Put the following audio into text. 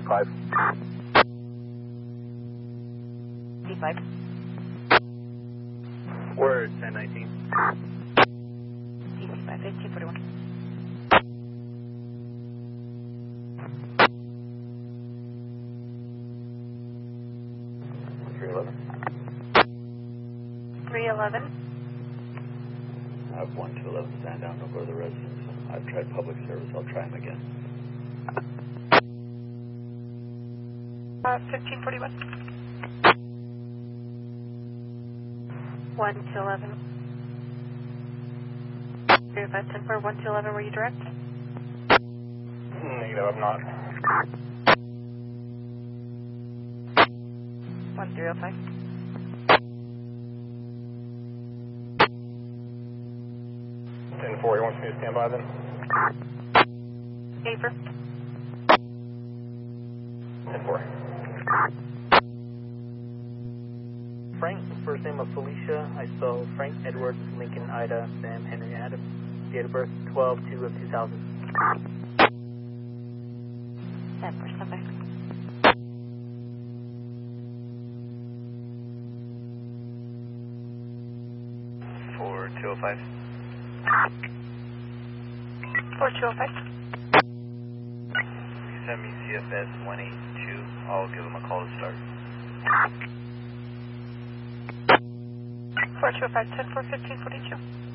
DC5. D5. Word 1019. DC5, 1841. I have 1211 stand down, don't go to the residence. I've tried public service, I'll try him again. 1541. 1 to 11. 0510 1 to 11, were you direct? Negative, I'm not. 1305. 10-4, he wants me to stand by then? Paper. 10-4. Frank, first name of Felicia. I spell Frank Edward Lincoln Ida Sam Henry Adam. Date of birth 12/2 of 2000. 10% back. For 205. 4205. Send me CFS 182. I'll give him a call to start. 4205 10 for 1542.